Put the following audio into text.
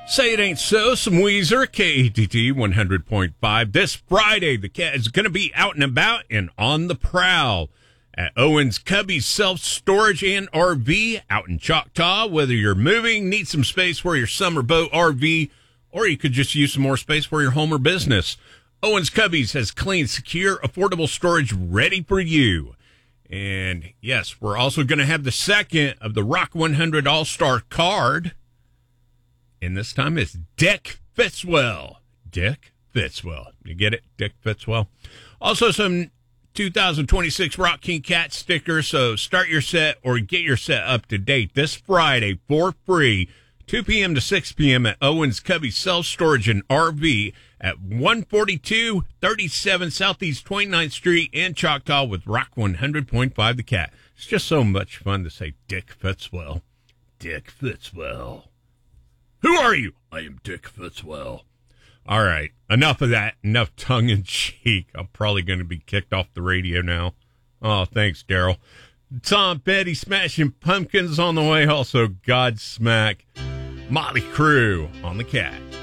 Say It Ain't So, some Weezer, KATT 100.5. This Friday, the cat is going to be out and about and on the prowl at Owens Cubby's Self-Storage and RV out in Choctaw. Whether you're moving, need some space for your summer boat, RV, or you could just use some more space for your home or business, Owens Cubby's has clean, secure, affordable storage ready for you. And yes, we're also going to have the second of the Rock 100 All-Star card. And this time it's Dick Fitzwell. Dick Fitzwell. You get it? Dick Fitzwell. Also some 2026 Rock King Cat stickers. So start your set or get your set up to date this Friday for free, 2 p.m. to 6 p.m. at Owens Cubby Self-Storage and RV at 14237 Southeast 29th Street in Choctaw with Rock 100.5 The Cat. It's just so much fun to say Dick Fitzwell. Dick Fitzwell. Who are you? I am Dick Fitzwell. All right, enough of that. Enough tongue-in-cheek. I'm probably going to be kicked off the radio now. Oh, thanks, Daryl. Tom Petty, Smashing Pumpkins on the way. Also, Godsmack, Motley Crue on the Cat.